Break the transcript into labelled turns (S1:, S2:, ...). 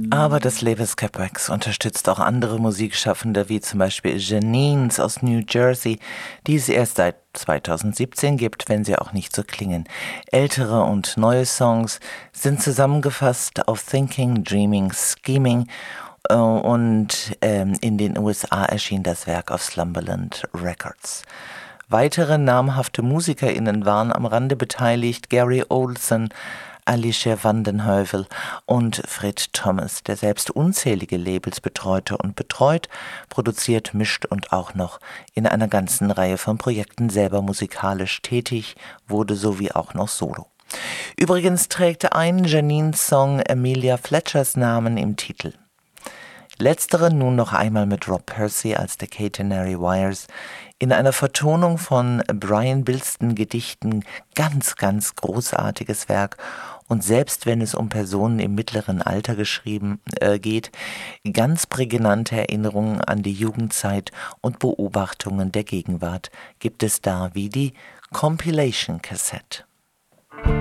S1: Aber das Label Skepwax unterstützt auch andere Musikschaffende, wie zum Beispiel Janines aus New Jersey, die es erst seit 2017 gibt, wenn sie auch nicht so klingen. Ältere und neue Songs sind zusammengefasst auf Thinking, Dreaming, Scheming und in den USA erschien das Werk auf Slumberland Records. Weitere namhafte MusikerInnen waren am Rande beteiligt: Gary Olsen, Alicia Vandenheuvel und Fred Thomas, der selbst unzählige Labels betreute und betreut, produziert, mischt und auch noch in einer ganzen Reihe von Projekten selber musikalisch tätig wurde, sowie auch noch solo. Übrigens trägt ein Janines Song Amelia Fletchers Namen im Titel. Letztere nun noch einmal mit Rob Percy als der Catenary Wires in einer Vertonung von Brian Bilston Gedichten, ganz, ganz großartiges Werk. Und selbst wenn es um Personen im mittleren Alter geschrieben geht, ganz prägnante Erinnerungen an die Jugendzeit und Beobachtungen der Gegenwart gibt es da wie die Compilation Cassette.